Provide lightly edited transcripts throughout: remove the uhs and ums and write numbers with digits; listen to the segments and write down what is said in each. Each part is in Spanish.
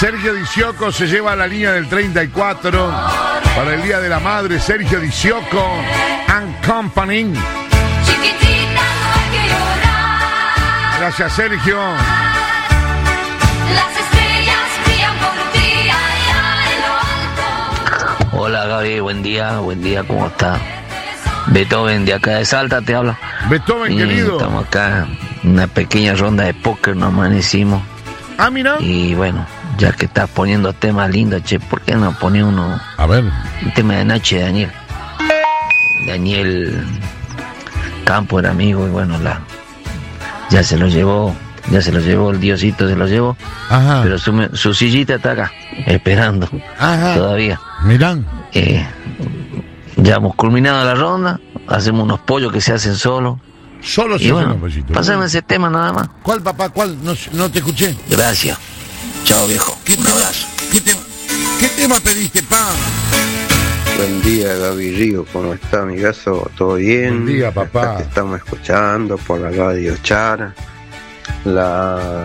Sergio Dicioco se lleva a la línea del 34 para el Día de la Madre. Sergio Dicioco and Company. Gracias, Sergio. Las estrellas brillan por ti allá en lo alto. Hola Gaby, buen día, ¿cómo está? Beethoven de acá de Salta te habla. Beethoven, querido. Estamos acá en una pequeña ronda de póker, nos amanecimos. Ah, mira. Y bueno, ya que estás poniendo temas lindos, che, ¿por qué no pone uno? A ver. El tema de Nache de Daniel. Daniel Campo era amigo y bueno, ya se lo llevó, el Diosito se lo llevó. Ajá. Pero su sillita está acá, esperando. Ajá. Todavía. Mirán. Ya hemos culminado la ronda, hacemos unos pollos que se hacen solos. Solo se y hacen bueno, los pollitos. pásame ese tema nada más. ¿Cuál, papá? ¿Cuál? No te escuché. Gracias. Chao, viejo. Un abrazo. ¿Qué tema pediste, pa? Buen día, Gaby Río, ¿cómo está, amigazo? ¿Todo bien? Buen día, papá. Acá te estamos escuchando por la radio Chara, la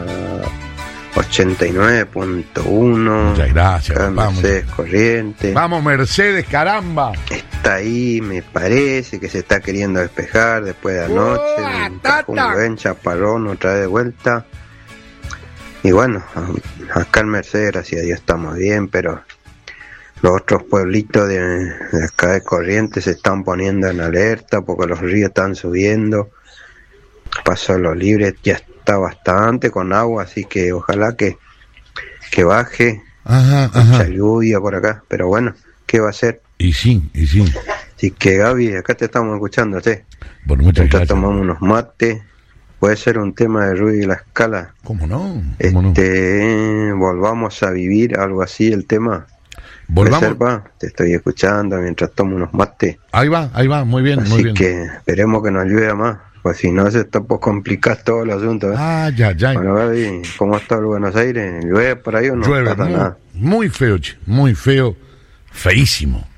89.1. Muchas gracias, papá. Mercedes Corrientes. Vamos, Mercedes, caramba. Está ahí, me parece que se está queriendo despejar después de anoche. Un buen chaparrón, otra vez de vuelta. Y bueno, acá en Mercedes, gracias a Dios, estamos bien, pero los otros pueblitos de acá de Corrientes se están poniendo en alerta porque los ríos están subiendo. Paso Los Libres ya está bastante con agua, así que ojalá que baje. Mucha lluvia por acá, pero bueno, ¿qué va a hacer? Y sí. Así que Gaby, acá te estamos escuchando, ¿sí? Por muchas gracias. Tomamos unos mates. Puede ser un tema de Rudy La Scala. ¿Cómo no? Volvamos a vivir, algo así, el tema. Volvamos. Te estoy escuchando mientras tomo unos mates. Ahí va, muy bien, así muy bien. Así que esperemos que nos ayude más, pues si no se está por complicar todo el asunto. Ya. Bueno, Gaby, ¿cómo está el Buenos Aires? ¿Llueve por ahí o no? Llueve, nada? Muy feo, muy feo, feísimo.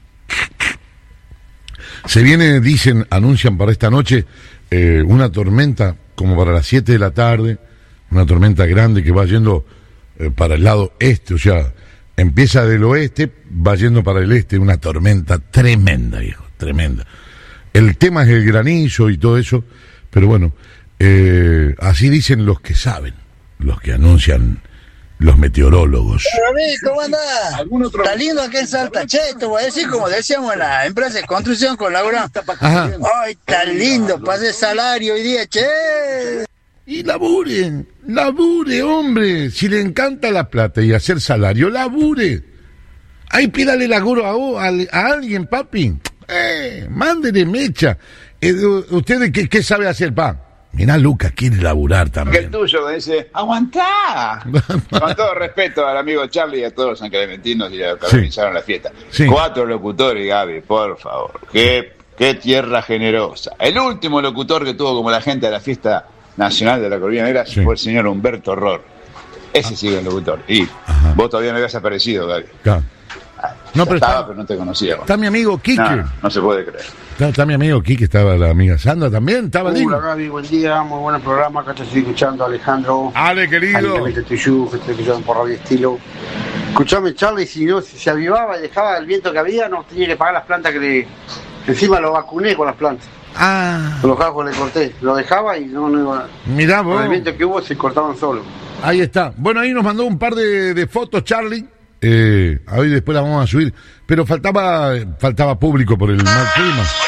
Se viene, anuncian para esta noche una tormenta como para las 7 de la tarde, una tormenta grande que va yendo para el lado este, o sea, empieza del oeste, va yendo para el este, una tormenta tremenda, viejo, tremenda. El tema es el granizo y todo eso, pero bueno, así dicen los que saben, los que anuncian los meteorólogos. ¿Cómo andás? Está lindo acá en Salta, che, te voy a decir como decíamos en la empresa de construcción con Laura. Ay, está lindo, pase salario hoy día, che. Y labure, hombre, si le encanta la plata y hacer salario, labure. Ahí pídale laburo a alguien, papi. Mándele mecha. ¿Usted qué sabe hacer, pa? Mirá, Lucas quiere laburar también. Que el tuyo me dice, ¡aguantá! Con todo respeto al amigo Charlie y a todos los sancramentinos y a los que organizaron la fiesta. 4 locutores, Gaby, por favor. Qué tierra generosa. El último locutor que tuvo como la gente de la fiesta nacional de la Cordillera Negra fue el señor Humberto Ror. Ese sí es el locutor. Y vos todavía no habías aparecido, Gaby. Claro. No, pero pero no te conocía. Está mi amigo Quique. No se puede creer. Está mi amigo Quique, estaba la amiga Sandra también, estaba lindo. Hola Gaby, buen día, muy buen programa, acá te estoy escuchando, Alejandro. Ale, querido. Que estoy escuchando por Radio Estilo. Escuchame, Charlie, si se avivaba y dejaba el viento que había, no tenía que pagar las plantas encima lo vacuné con las plantas. Con los gajos le corté, lo dejaba y no iba. Mirá vos. Con el viento que hubo se cortaban solos. Ahí está. Bueno, ahí nos mandó un par de fotos, Charlie. Ahí después las vamos a subir. Pero faltaba público por el mal clima.